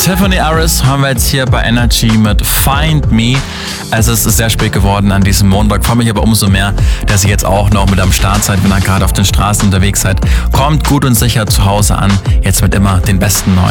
Tiffany Harris haben wir jetzt hier bei Energy mit Find Me. Es ist sehr spät geworden an diesem Montag. Freue mich aber umso mehr, dass ihr jetzt auch noch mit am Start seid, wenn ihr gerade auf den Straßen unterwegs seid. Kommt gut und sicher zu Hause an, jetzt mit immer den besten Neuen.